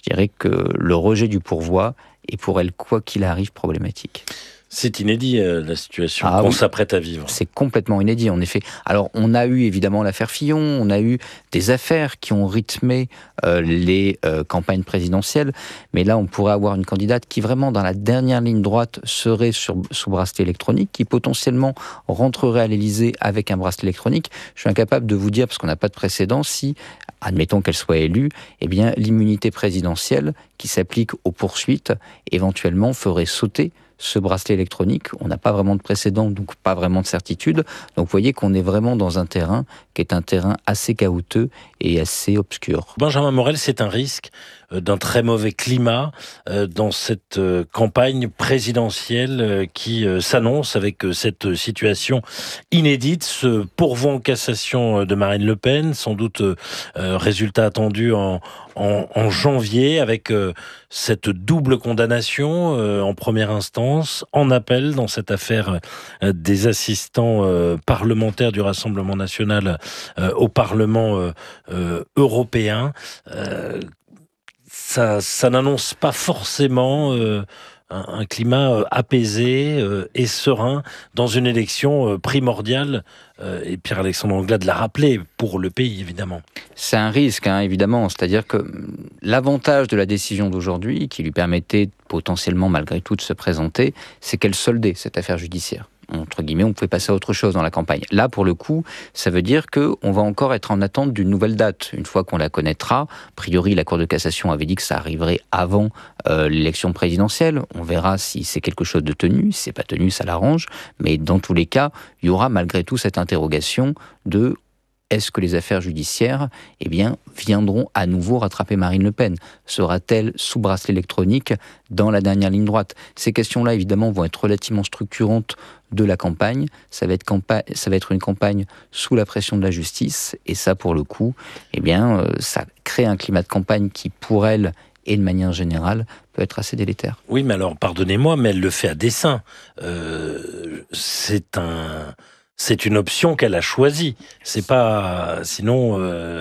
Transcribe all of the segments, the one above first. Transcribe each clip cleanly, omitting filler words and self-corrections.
je dirais que le rejet du pourvoi est pour elle, quoi qu'il arrive, problématique. C'est inédit, la situation qu'on s'apprête à vivre. C'est complètement inédit, en effet. Alors, on a eu évidemment l'affaire Fillon, on a eu des affaires qui ont rythmé les campagnes présidentielles, mais là, on pourrait avoir une candidate qui, vraiment, dans la dernière ligne droite, serait sous bracelet électronique, qui potentiellement rentrerait à l'Élysée avec un bracelet électronique. Je suis incapable de vous dire, parce qu'on n'a pas de précédent, si, admettons qu'elle soit élue, eh bien, l'immunité présidentielle qui s'applique aux poursuites, éventuellement, ferait sauter ce bracelet électronique. On n'a pas vraiment de précédent, donc pas vraiment de certitude. Donc vous voyez qu'on est vraiment dans un terrain qui est un terrain assez caouteux et assez obscur. Benjamin Morel, c'est un risque d'un très mauvais climat dans cette campagne présidentielle qui s'annonce avec cette situation inédite, ce pourvoi en cassation de Marine Le Pen, sans doute résultat attendu en janvier, avec cette double condamnation en première instance, en appel dans cette affaire des assistants parlementaires du Rassemblement national au Parlement européen. Ça n'annonce pas forcément un climat apaisé et serein dans une élection primordiale, et Pierre-Alexandre Anglade l'a rappelé, pour le pays, évidemment. C'est un risque, évidemment. C'est-à-dire que l'avantage de la décision d'aujourd'hui, qui lui permettait potentiellement, malgré tout, de se présenter, c'est qu'elle soldait cette affaire judiciaire. Entre guillemets, on pouvait passer à autre chose dans la campagne. Là, pour le coup, ça veut dire qu'on va encore être en attente d'une nouvelle date. Une fois qu'on la connaîtra, a priori, la Cour de cassation avait dit que ça arriverait avant l'élection présidentielle. On verra si c'est quelque chose de tenu. Si c'est pas tenu, ça l'arrange. Mais dans tous les cas, il y aura malgré tout cette interrogation de est-ce que les affaires judiciaires viendront à nouveau rattraper Marine Le Pen ? Sera-t-elle sous bracelet électronique dans la dernière ligne droite ? Ces questions-là, évidemment, vont être relativement structurantes de la campagne. Ça va être une campagne sous la pression de la justice. Et ça, pour le coup, ça crée un climat de campagne qui, pour elle, et de manière générale, peut être assez délétère. Oui, mais alors, pardonnez-moi, mais elle le fait à dessein. C'est une option qu'elle a choisie. C'est pas, sinon,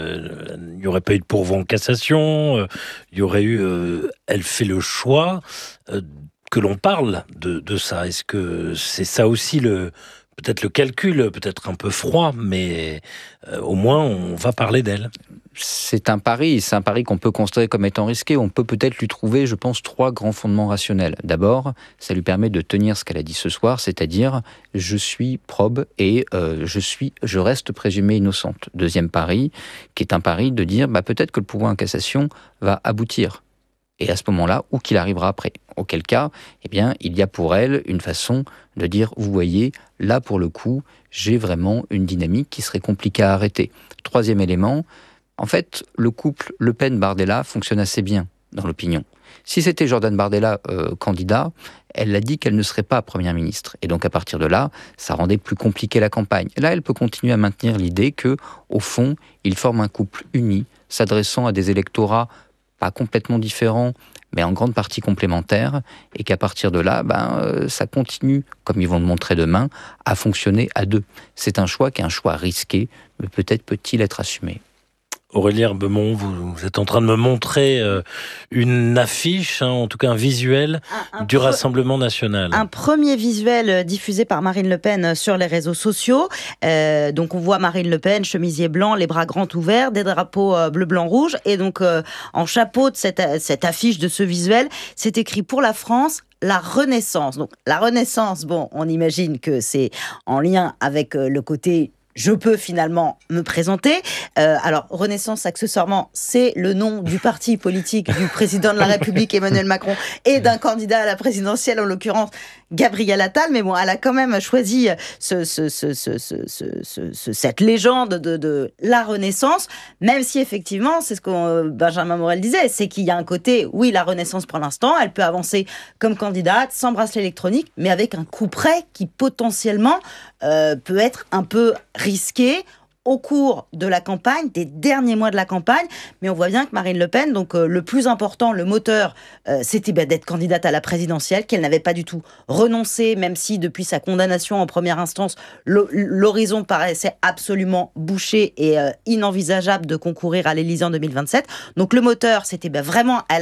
il n'y aurait pas eu de pourvoi en cassation. Il y aurait eu. Elle fait le choix que l'on parle de ça. Est-ce que c'est ça aussi peut-être le calcul, peut-être un peu froid, mais au moins on va parler d'elle. C'est un pari qu'on peut considérer comme étant risqué. On peut peut-être lui trouver, je pense, 3 grands fondements rationnels. D'abord, ça lui permet de tenir ce qu'elle a dit ce soir, c'est-à-dire « je suis probe et je reste présumée innocente ». Deuxième pari, qui est un pari de dire peut-être que le pourvoi en cassation va aboutir. Et à ce moment-là, où qu'il arrivera après. Auquel cas, il y a pour elle une façon de dire « vous voyez, là pour le coup, j'ai vraiment une dynamique qui serait compliquée à arrêter ». Troisième élément, en fait, le couple Le Pen-Bardella fonctionne assez bien dans l'opinion. Si c'était Jordan Bardella candidat, elle a dit qu'elle ne serait pas première ministre. Et donc à partir de là, ça rendait plus compliqué la campagne. Et là, elle peut continuer à maintenir l'idée que, au fond, ils forment un couple uni, s'adressant à des électorats pas complètement différents, mais en grande partie complémentaires, et qu'à partir de là, ça continue, comme ils vont le montrer demain, à fonctionner à deux. C'est un choix qui est un choix risqué, mais peut-être peut-il être assumé. Aurélie Herbemont, vous êtes en train de me montrer une affiche, en tout cas un visuel du Rassemblement national. Un premier visuel diffusé par Marine Le Pen sur les réseaux sociaux. Donc on voit Marine Le Pen, chemisier blanc, les bras grands ouverts, des drapeaux bleu, blanc, rouge. Et donc en chapeau de cette affiche, de ce visuel, c'est écrit « Pour la France ». La Renaissance. Donc la Renaissance, on imagine que c'est en lien avec le côté je peux finalement me présenter. Alors, Renaissance, accessoirement, c'est le nom du parti politique du président de la République, Emmanuel Macron, et d'un candidat à la présidentielle, en l'occurrence, Gabriel Attal. Mais elle a quand même choisi cette légende de la Renaissance, même si effectivement, c'est ce que Benjamin Morel disait, c'est qu'il y a un côté, oui, la Renaissance pour l'instant, elle peut avancer comme candidate, sans bracelet électronique, mais avec un coup près qui potentiellement peut être un peu risqué au cours de la campagne, des derniers mois de la campagne, mais on voit bien que Marine Le Pen, donc le plus important, le moteur, c'était d'être candidate à la présidentielle, qu'elle n'avait pas du tout renoncé, même si depuis sa condamnation en première instance, l'horizon paraissait absolument bouché et inenvisageable de concourir à l'Élysée en 2027. Donc le moteur, c'était vraiment